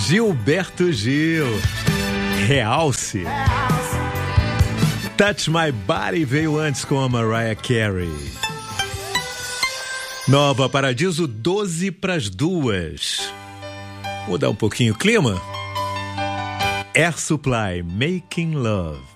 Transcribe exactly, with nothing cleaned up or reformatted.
Gilberto Gil, Realce. Touch My Body veio antes com a Mariah Carey. Nova Paradiso, doze para as duas. Mudar um pouquinho o clima? Air Supply, Making Love.